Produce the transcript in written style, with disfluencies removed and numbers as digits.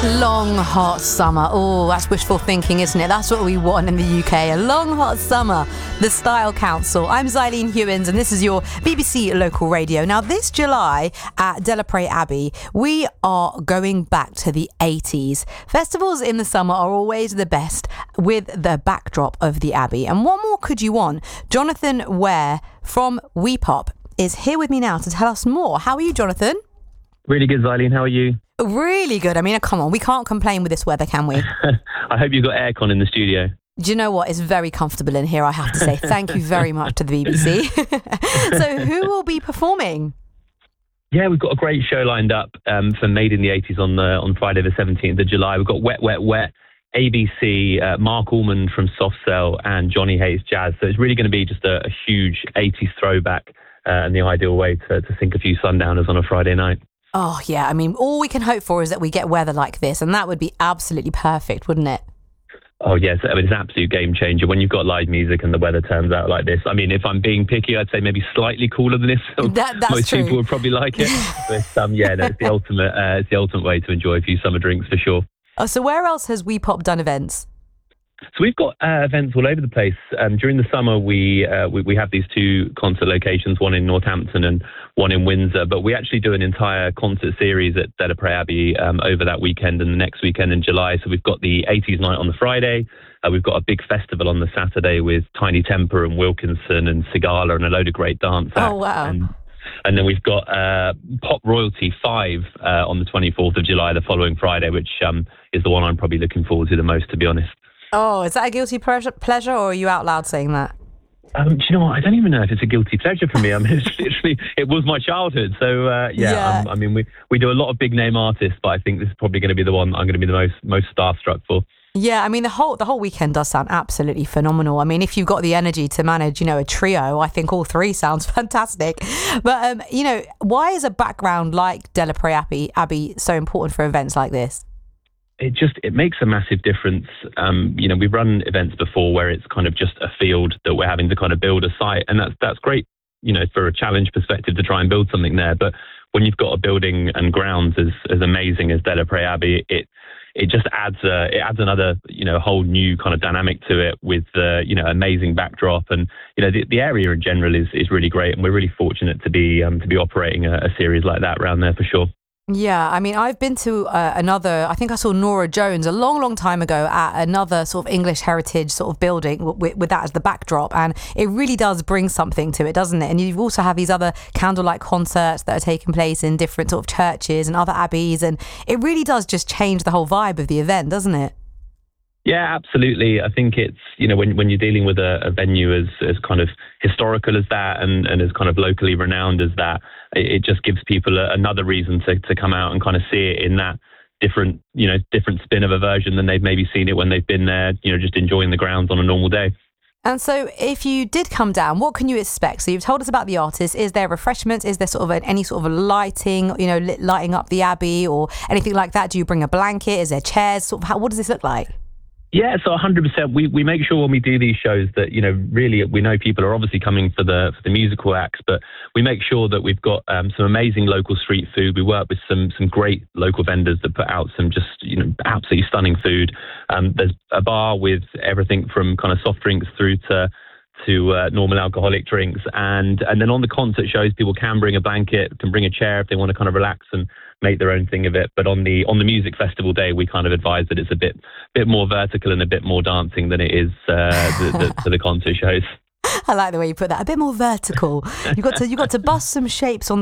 Long, hot summer. Oh, that's wishful thinking, isn't it? That's what we want in the UK. A long, hot summer. The Style Council. I'm Xylene Hewins, and this is your BBC Local Radio. Now, this July at De La Prae Abbey, we are going back to the 80s. Festivals in the summer are always the best with the backdrop of the Abbey. And what more could you want? Jonathan Ware from WePop is here with me now to tell us more. How are you, Jonathan? Really good, Xylene. How are you? Really good. I mean, come on, we can't complain with this weather, can we? I hope you've got aircon in the studio. Do you know what? It's very comfortable in here, I have to say. Thank you very much to the BBC. So who will be performing? Yeah, we've got a great show lined up for Made in the 80s on Friday the 17th of July. We've got Wet, Wet, Wet, ABC, Mark Allman from Soft Cell and Johnny Hayes Jazz. So it's really going to be just a huge 80s throwback and the ideal way to sink a few sundowners on a Friday night. Oh, yeah. I mean, all we can hope for is that we get weather like this, and that would be absolutely perfect, wouldn't it? Oh, yes. I mean, it's an absolute game changer when you've got live music and the weather turns out like this. I mean, if I'm being picky, I'd say maybe slightly cooler than this. That's Most true. people would probably like it. But yeah, no, it's the ultimate way to enjoy a few summer drinks for sure. Oh, so where else has WePop done events? So we've got events all over the place. During the summer, we have these two concert locations, one in Northampton and one in Windsor. But we actually do an entire concert series at De La Prae Abbey over that weekend and the next weekend in July. So we've got the 80s night on the Friday. We've got a big festival on the Saturday with Tiny Temper and Wilkinson and Sigala and a load of great dance acts. Oh, wow. And then we've got Pop Royalty 5 on the 24th of July, the following Friday, which is the one I'm probably looking forward to the most, to be honest. Oh, is that a guilty pleasure, or are you out loud saying that? Do you know what? I don't even know if it's a guilty pleasure for me. I mean, it was my childhood. So, I mean, we do a lot of big name artists, but I think this is probably going to be the one I'm going to be the most starstruck for. Yeah, I mean, the whole weekend does sound absolutely phenomenal. I mean, if you've got the energy to manage, a trio, I think all three sounds fantastic. But, why is a background like De La Prae Abbey so important for events like this? It makes a massive difference. We've run events before where it's kind of just a field that we're having to kind of build a site, and that's great, for a challenge perspective to try and build something there. But when you've got a building and grounds as amazing as De La Prae Abbey, it just adds another whole new kind of dynamic to it with amazing backdrop, and the area in general is really great, and we're really fortunate to be operating a series like that around there for sure. Yeah, I mean, I've been to I think I saw Norah Jones a long, long time ago at another sort of English heritage sort of building with that as the backdrop. And it really does bring something to it, doesn't it? And you also have these other candlelight concerts that are taking place in different sort of churches and other abbeys. And it really does just change the whole vibe of the event, doesn't it? Yeah, absolutely. I think it's, when you're dealing with a venue as kind of historical as that and as kind of locally renowned as that, it just gives people another reason to come out and kind of see it in that different spin of a version than they've maybe seen it when they've been there, just enjoying the grounds on a normal day. And so if you did come down, what can you expect? So you've told us about the artists. Is there refreshments? Is there sort of any sort of lighting, lighting up the Abbey or anything like that? Do you bring a blanket? Is there chairs? Sort of what does this look like? Yeah, so 100%. We make sure when we do these shows that, really we know people are obviously coming for the musical acts, but we make sure that we've got some amazing local street food. We work with some great local vendors that put out some just, absolutely stunning food. There's a bar with everything from kind of soft drinks through to normal alcoholic drinks. And then on the concert shows, people can bring a blanket, can bring a chair if they want to kind of relax and make their own thing of it. But on the music festival day, we kind of advise that it's a bit more vertical and a bit more dancing than it is the concert shows. I like the way you put that. A bit more vertical. You've got to bust some shapes on